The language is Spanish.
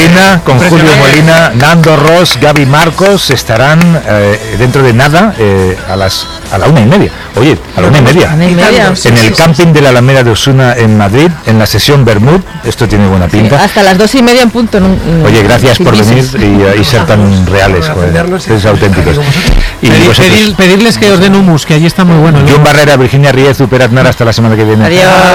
Molina, con Julio Molina, Nando Ross, Gaby Marcos estarán dentro de nada a la 1:30. Oye, a la 1:30. En el camping de la Alameda de Osuna en Madrid, en la sesión Bermud. Esto tiene buena pinta. Sí, hasta las 2:30 en punto. Oye, gracias por venir y ser tan reales, es auténticos. Y pedirles que os den hummus, que allí está muy bueno. John Barrera, Virginia Riez, Super Aznar, hasta la semana que viene. Adiós.